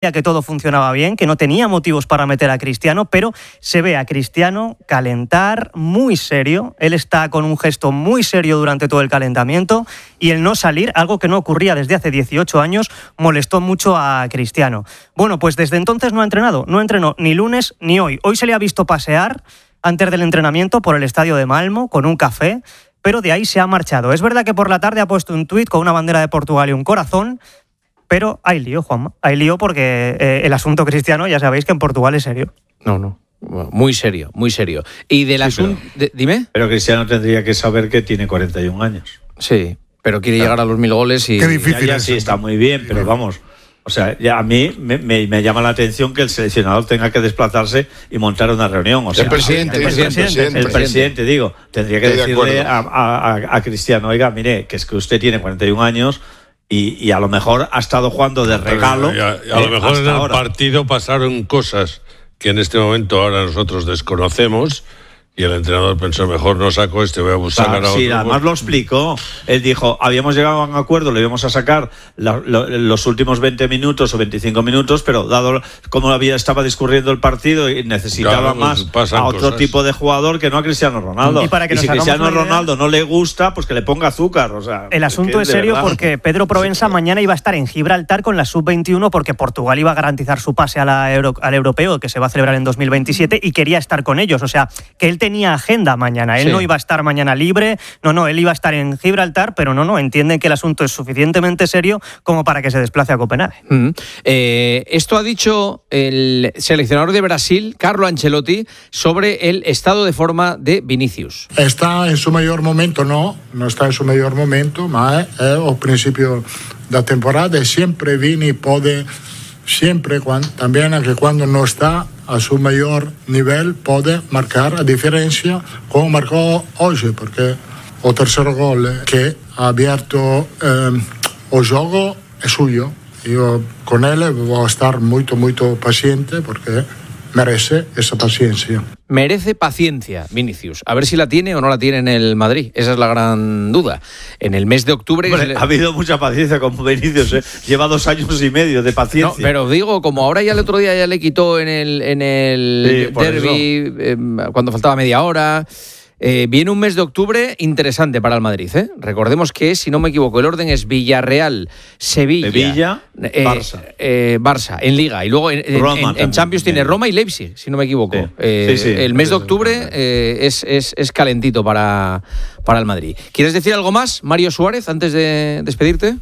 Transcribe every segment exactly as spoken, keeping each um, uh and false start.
que todo funcionaba bien, que no tenía motivos para meter a Cristiano, pero se ve a Cristiano calentar muy serio. Él está con un gesto muy serio durante todo el calentamiento y el no salir, algo que no ocurría desde hace dieciocho años, molestó mucho a Cristiano. Bueno, pues desde entonces no ha entrenado, no entrenó ni lunes ni hoy. Hoy se le ha visto pasear antes del entrenamiento por el estadio de Malmo con un café, pero de ahí se ha marchado. Es verdad que por la tarde ha puesto un tuit con una bandera de Portugal y un corazón, pero hay lío, Juanma. Hay lío porque eh, el asunto Cristiano, ya sabéis que en Portugal es serio. No, no. Muy serio, muy serio. Y del sí, asunto... De, dime. Pero Cristiano tendría que saber que tiene cuarenta y un años. Sí, pero quiere claro. llegar a los mil goles y... Qué difícil. Ya, ya sí, está muy bien, pero vamos... O sea, ya a mí me, me, me llama la atención que el seleccionador tenga que desplazarse y montar una reunión. O sea, el presidente, el presidente, el presidente, el presidente digo, tendría que Estoy decirle de a, a, a Cristiano, oiga, mire, que es que usted tiene cuarenta y un años... Y, y a lo mejor ha estado jugando de regalo. Y a, y a lo mejor en el ahora. partido pasaron cosas que en este momento ahora nosotros desconocemos y el entrenador pensó, mejor no saco este, voy a buscar ah, a otro. Sí, además lo explicó. Él dijo, habíamos llegado a un acuerdo, le íbamos a sacar la, lo, los últimos veinte minutos o veinticinco minutos, pero dado cómo había, estaba discurriendo el partido y necesitaba claro, pues más a otro cosas. tipo de jugador que no a Cristiano Ronaldo. Y, para que y nos si Cristiano idea, Ronaldo no le gusta, pues que le ponga azúcar. O sea, el asunto es, es serio verdad. porque Pedro Provenza sí, mañana iba a estar en Gibraltar con la sub veintiuno porque Portugal iba a garantizar su pase a la Euro, al europeo que se va a celebrar en dos mil veintisiete y quería estar con ellos. O sea, que él tenía agenda mañana. Él sí. no iba a estar mañana libre, no, no, él iba a estar en Gibraltar, pero no, no, entienden que el asunto es suficientemente serio como para que se desplace a Copenhague. Mm. Eh, esto ha dicho el seleccionador de Brasil, Carlo Ancelotti, sobre el estado de forma de Vinicius. Está en su mejor momento, no, no está en su mejor momento, ma è al principio da temporada e sempre Vini puede, siempre, cuando, también anche quando no está a su mayor nivel, puede marcar a diferencia como marcó hoy, porque el tercer gol que ha abierto eh, el juego es suyo. Yo con él voy a estar muy, muy paciente porque merece esa paciencia. Merece paciencia, Vinicius. A ver si la tiene o no la tiene en el Madrid. Esa es la gran duda. En el mes de octubre... Bueno, le... Ha habido mucha paciencia con Vinicius, ¿eh? Lleva dos años y medio de paciencia. No, pero digo, como ahora ya el otro día ya le quitó en el, en el sí, derbi, eh, cuando faltaba media hora... Eh, viene un mes de octubre interesante para el Madrid, ¿eh? Recordemos que, si no me equivoco, el orden es Villarreal, Sevilla, Sevilla eh, Barça. Eh, Barça, en Liga. Y luego en, en, en Champions tiene Roma y Leipzig, si no me equivoco. Sí. Eh, sí, sí, el mes de octubre eh, es, es, es calentito para, para el Madrid. ¿Quieres decir algo más, Mario Suárez, antes de despedirte?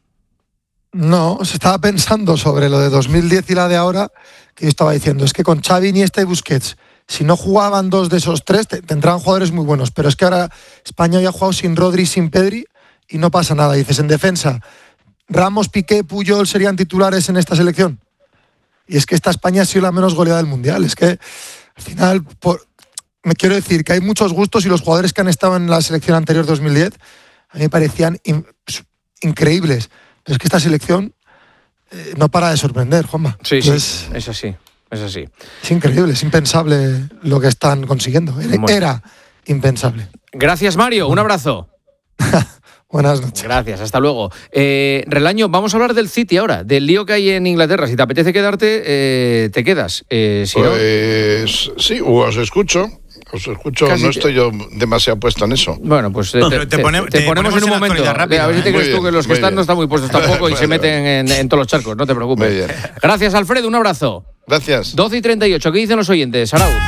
No, se estaba pensando sobre lo de dos mil diez y la de ahora, que yo estaba diciendo, es que con Xavi, Iniesta y Busquets, si no jugaban dos de esos tres, tendrán jugadores muy buenos. Pero es que ahora España ya ha jugado sin Rodri, sin Pedri, y no pasa nada. Dices, en defensa, Ramos, Piqué, Puyol serían titulares en esta selección. Y es que esta España ha sido la menos goleada del Mundial. Es que, al final, por... me quiero decir que hay muchos gustos y los jugadores que han estado en la selección anterior dos mil diez a mí me parecían in... increíbles. Pero es que esta selección eh, no para de sorprender, Juanma. Sí, Entonces, sí, es así. Es así. Es increíble, es impensable lo que están consiguiendo. Era, bueno. era impensable. Gracias, Mario. Un abrazo. Buenas noches. Gracias, hasta luego. Eh, Relaño, vamos a hablar del City ahora, del lío que hay en Inglaterra. Si te apetece quedarte, eh, te quedas. Eh, si pues no... sí, os escucho. Os escucho, Casi no estoy yo demasiado puesto en eso. Bueno, pues te, te, te, pone, te, te ponemos, ponemos en un momento. Rápido, a ver si te crees bien, tú que los que están bien. no están muy puestos tampoco y se meten en, en todos los charcos, no te preocupes. Gracias, Alfredo, un abrazo. Gracias. doce y treinta y ocho, ¿qué dicen los oyentes? Arauz.